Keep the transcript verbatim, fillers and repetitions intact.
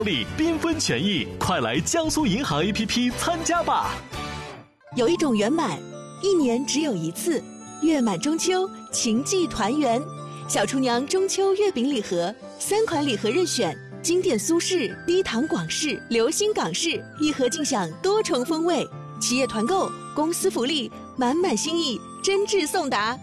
力缤纷权益，快来江苏银行 A P P 参加吧！ 有一种圆满，一年只有一次，月满中秋，情寄团圆。小厨娘中秋月饼礼盒，三款礼盒任选，经典苏式、低糖广式、流心港式，一盒尽享多重风味。企业团购，公司福利，满满心意，真挚送达。